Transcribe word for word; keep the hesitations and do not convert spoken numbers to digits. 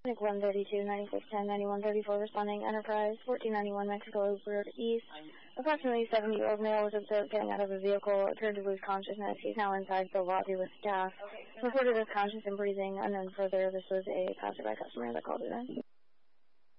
one thirty-two, ninety-six ten, ninety-one thirty-four responding Enterprise, fourteen ninety-one Mexico Loop Road East. Approximately seventy-year-old male was observed getting out of a vehicle, appeared to lose consciousness. He's now inside the lobby with staff. Reported as conscious and breathing, and then further, this was a passerby customer that called it in.